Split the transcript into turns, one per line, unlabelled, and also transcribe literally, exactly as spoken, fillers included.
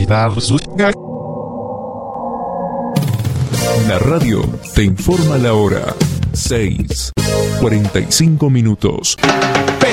evitar sus...
La radio te informa la hora. seis, cuarenta y cinco minutos.